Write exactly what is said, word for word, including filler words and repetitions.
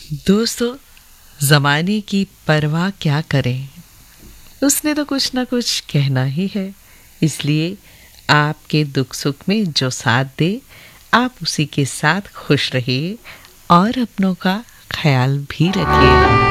दोस्तों, ज़माने की परवाह क्या करें, उसने तो कुछ ना कुछ कहना ही है। इसलिए आपके दुख सुख में जो साथ दे, आप उसी के साथ खुश रहिए और अपनों का ख्याल भी रखिए।